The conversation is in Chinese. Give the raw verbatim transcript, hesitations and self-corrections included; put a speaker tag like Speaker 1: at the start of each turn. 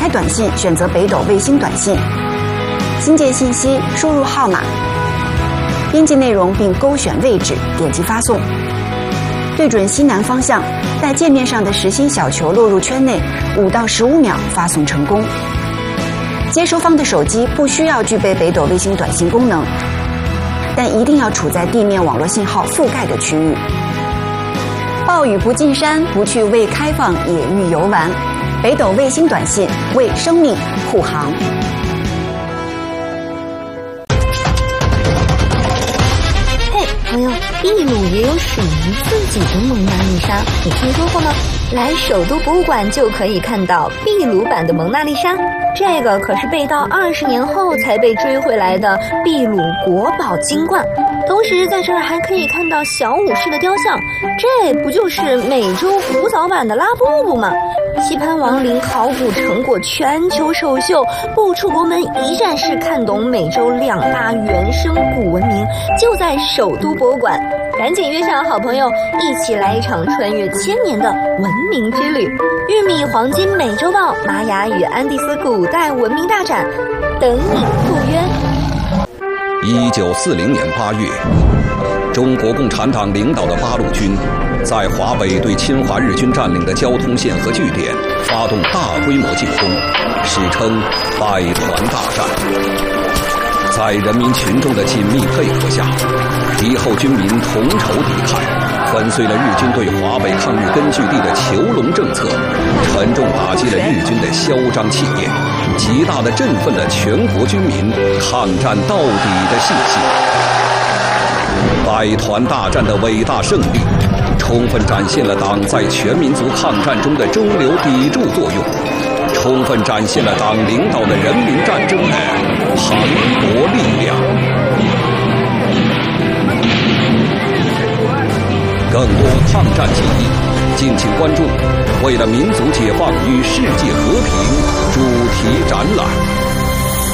Speaker 1: 开短信，选择北斗卫星短信，新建信息，输入号码，编辑内容并勾选位置，点击发送。对准西南方向，在界面上的实心小球落入圈内，五到十五秒发送成功。接收方的手机不需要具备北斗卫星短信功能，但一定要处在地面网络信号覆盖的区域。暴雨不进山，不去未开放野域游玩。北斗卫星短信为生命护航。
Speaker 2: 嘿，朋友，秘鲁也有属于自己的蒙娜丽莎，你听说过吗？来首都博物馆就可以看到秘鲁版的蒙娜丽莎，这个可是被盗二十年后才被追回来的秘鲁国宝金冠。同时在这儿还可以看到小武士的雕像，这不就是美洲古早版的拉布布吗？棋盘王陵考古成果全球首秀，不出国门一站式看懂美洲两大原生古文明，就在首都博物馆。赶紧约上好朋友，一起来一场穿越千年的文明之旅。玉米黄金美洲豹玛雅与安第斯古代文明大展，等你赴约。
Speaker 3: 一九四零年八月，中国共产党领导的八路军在华北对侵华日军占领的交通线和据点发动大规模进攻，史称百团大战。在人民群众的紧密配合下，敌后军民同仇敌忾，粉碎了日军对华北抗日根据地的囚笼政策，沉重打击了日军的嚣张气焰，极大地振奋了全国军民抗战到底的信心。百团大战的伟大胜利，充分展现了党在全民族抗战中的中流砥柱作用，充分展现了党领导的人民战争的磅礴力量。更多抗战记忆，敬请关注为了民族解放与世界和平主题展览。